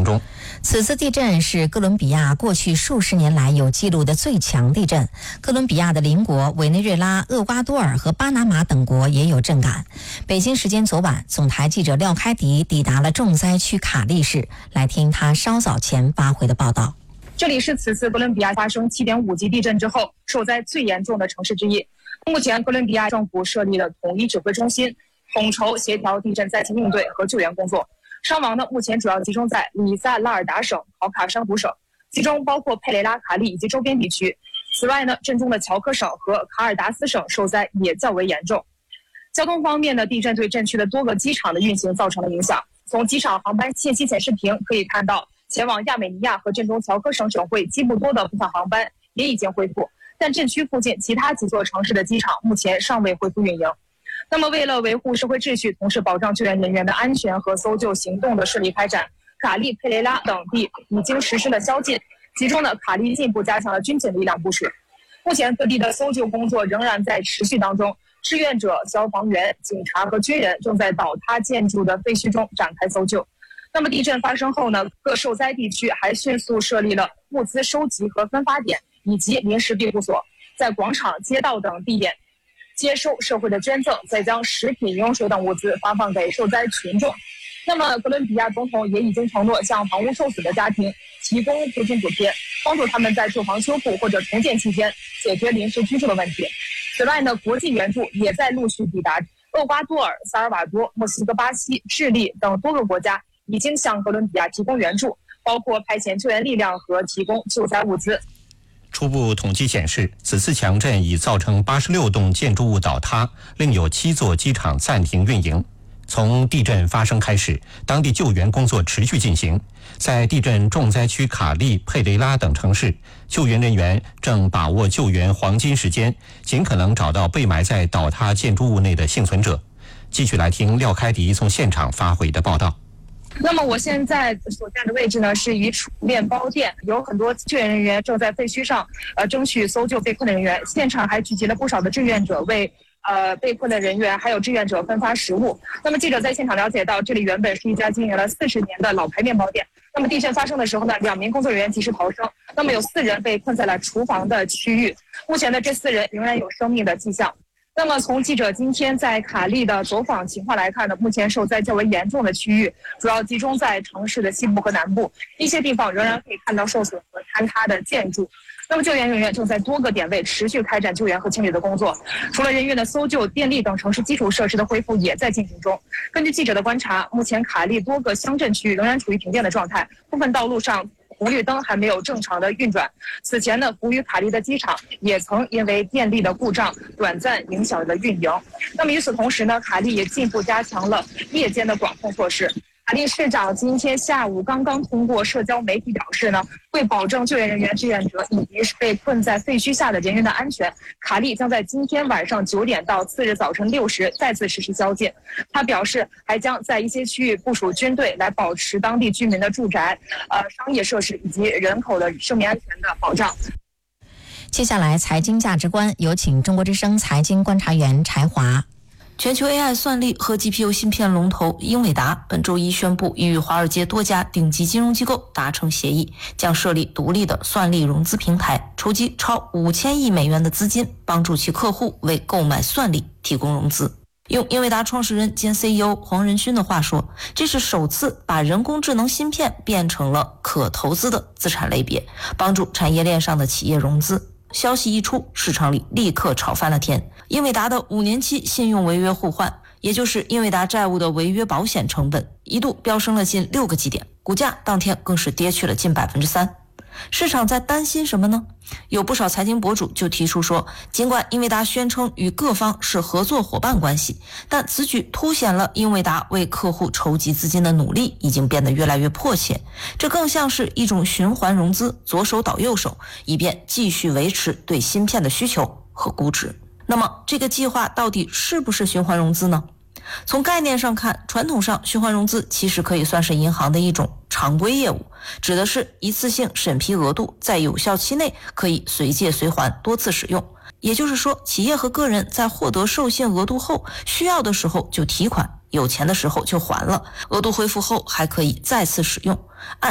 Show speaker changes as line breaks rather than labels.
行中。
此次地震是哥伦比亚过去数十年来有记录的最强地震。哥伦比亚的邻国委内瑞拉、厄瓜多尔和巴拿马等国也有震感。北京时间昨晚，总台记者廖开迪抵达了重灾区卡利市，来听他稍早前发回的报道。
这里是此次哥伦比亚发生7.5级地震之后受灾最严重的城市之一。目前，哥伦比亚政府设立了统一指挥中心，统筹协调地震灾情应对和救援工作。伤亡呢，目前主要集中在里萨拉尔达省、考卡山湖省，其中包括佩雷拉、卡利以及周边地区。此外呢，震中的乔科省和卡尔达斯省受灾也较为严重。交通方面呢，地震对震区的多个机场的运行造成了影响。从机场航班信息显示屏可以看到，前往亚美尼亚和震中乔科省省会基布多的部分航班也已经恢复，但震区附近其他几座城市的机场目前尚未恢复运营。那么为了维护社会秩序，同时保障救援人员的安全和搜救行动的顺利开展，卡利、佩雷拉等地已经实施了宵禁，其中呢，卡利进一步加强了军警力量部署。目前各地的搜救工作仍然在持续当中，志愿者、消防员、警察和军人正在倒塌建筑的废墟中展开搜救。那么地震发生后呢，各受灾地区还迅速设立了物资收集和分发点以及临时庇护所，在广场、街道等地点接收社会的捐赠，再将食品、饮用水等物资发放给受灾群众。那么，哥伦比亚总统也已经承诺向房屋受损的家庭提供租金补贴，帮助他们在住房修复或者重建期间解决临时居住的问题。此外呢，国际援助也在陆续抵达。厄瓜多尔、萨尔瓦多、墨西哥、巴西、智利等多个国家已经向哥伦比亚提供援助，包括派遣救援力量和提供救灾物资。
初步统计显示，此次强震已造成86栋建筑物倒塌，另有7座机场暂停运营。从地震发生开始，当地救援工作持续进行。在地震重灾区卡利、佩雷拉等城市，救援人员正把握救援黄金时间，尽可能找到被埋在倒塌建筑物内的幸存者。继续来听廖开迪从现场发回的报道。
那么我现在所在的位置呢，是一处面包店，有很多救援人员正在废墟上争取搜救被困的人员，现场还聚集了不少的志愿者为被困的人员还有志愿者分发食物。那么记者在现场了解到，这里原本是一家经营了40年的老牌面包店。那么地震发生的时候呢，2名工作人员及时逃生，那么有4人被困在了厨房的区域，目前的这4人仍然有生命的迹象。那么从记者今天在卡利的走访情况来看呢，目前受灾较为严重的区域主要集中在城市的西部和南部，一些地方仍然可以看到受损和坍塌的建筑。那么救援人员正在多个点位持续开展救援和清理的工作，除了人员的搜救，电力等城市基础设施的恢复也在进行中。根据记者的观察，目前卡利多个乡镇区域仍然处于停电的状态，部分道路上红绿灯还没有正常的运转。此前呢，服务于卡利的机场也曾因为电力的故障短暂影响了运营。那么与此同时呢，卡利也进一步加强了夜间的管控措施。卡利市长今天下午刚刚通过社交媒体表示呢，为保证救援人员、志愿者以及被困在废墟下的人员的安全，卡利将在今天晚上9点到次日早晨6时再次实施宵禁。他表示，还将在一些区域部署军队，来保持当地居民的住宅、商业设施以及人口的生命安全的保障。
接下来，财经价值观，有请中国之声财经观察员柴华。
全球 AI 算力和 GPU 芯片龙头英伟达本周一宣布，已与华尔街多家顶级金融机构达成协议，将设立独立的算力融资平台，筹集超5000亿美元的资金，帮助其客户为购买算力提供融资。用英伟达创始人兼 CEO 黄仁勋的话说，这是首次把人工智能芯片变成了可投资的资产类别，帮助产业链上的企业融资。消息一出，市场里立刻炒翻了天。英伟达的5年期信用违约互换，也就是英伟达债务的违约保险成本，一度飙升了近6个基点，股价当天更是跌去了近3%。市场在担心什么呢？有不少财经博主就提出说，尽管英伟达宣称与各方是合作伙伴关系，但此举凸显了英伟达为客户筹集资金的努力已经变得越来越迫切，这更像是一种循环融资，左手倒右手，以便继续维持对芯片的需求和估值。那么这个计划到底是不是循环融资呢？从概念上看，传统上循环融资其实可以算是银行的一种常规业务，指的是一次性审批额度，在有效期内可以随借随还，多次使用。也就是说，企业和个人在获得授信额度后，需要的时候就提款，有钱的时候就还了，额度恢复后还可以再次使用。